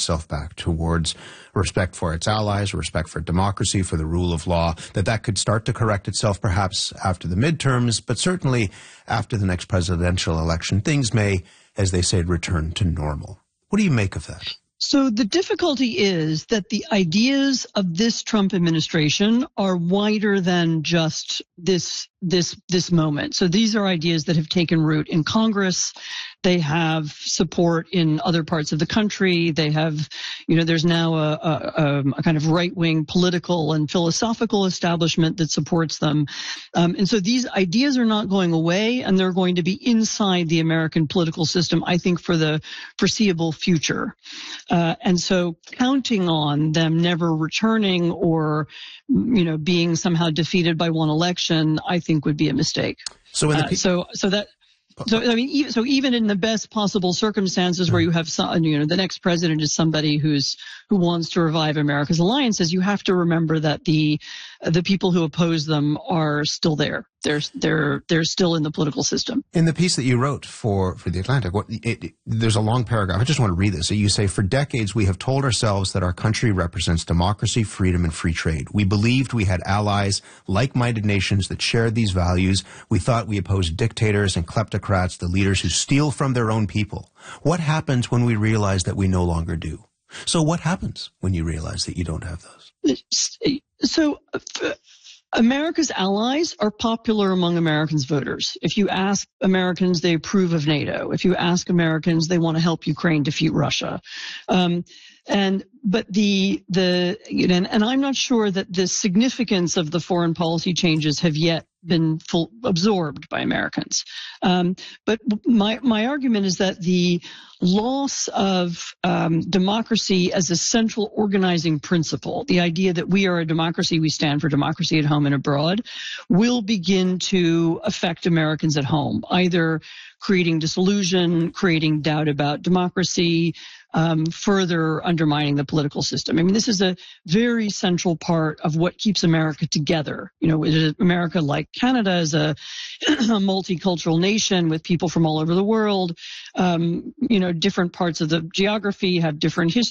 itself back towards respect for its allies, respect for democracy, for the rule of law, that could start to correct itself perhaps after the midterms, but certainly after the next presidential election, things may, as they say, return to normal. What do you make of that? So the difficulty is that the ideas of this Trump administration are wider than just this moment. So these are ideas that have taken root in Congress. They have support in other parts of the country. They have, there's now a kind of right-wing political and philosophical establishment that supports them. And so these ideas are not going away, and they're going to be inside the American political system, I think, for the foreseeable future. And so counting on them never returning or, being somehow defeated by one election, I think would be a mistake. So even in the best possible circumstances where you have the next president is somebody who wants to revive America's alliances, you have to remember that the people who oppose them are still there. They're still in the political system. In the piece that you wrote for The Atlantic, there's a long paragraph. I just want to read this. So you say, for decades, we have told ourselves that our country represents democracy, freedom, and free trade. We believed we had allies, like-minded nations that shared these values. We thought we opposed dictators and kleptocrats, the leaders who steal from their own people. What happens when we realize that we no longer do? So what happens when you realize that you don't have those? So America's allies are popular among Americans' voters. If you ask Americans, they approve of NATO. If you ask Americans, they want to help Ukraine defeat Russia. But and I'm not sure that the significance of the foreign policy changes have yet been absorbed by Americans. But my argument is that the loss of democracy as a central organizing principle, the idea that we are a democracy, we stand for democracy at home and abroad, will begin to affect Americans at home, either creating disillusion, creating doubt about democracy, further undermining the political system. I mean, this is a very central part of what keeps America together. America, like Canada, is a multicultural nation with people from all over the world. Different parts of the geography have different